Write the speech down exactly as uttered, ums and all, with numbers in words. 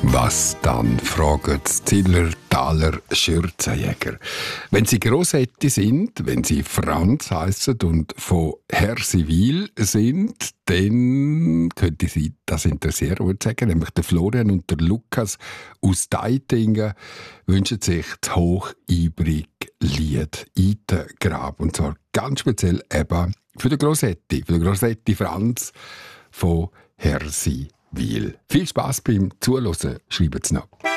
Was dann, fragen die Zillertaler Schürzenjäger. Wenn sie Grossetti sind, wenn sie Franz heissen und von Hersivil sind, dann könnte sie das interessieren, würde ich sagen. Nämlich der Florian und der Lukas aus Deitingen wünschen sich das hocheibrig Lied «Eitengrab». Und zwar ganz speziell eben für den Grossetti, für den Grossetti Franz von Hersivil. Viel Spass beim Zuhören, schreibt es noch.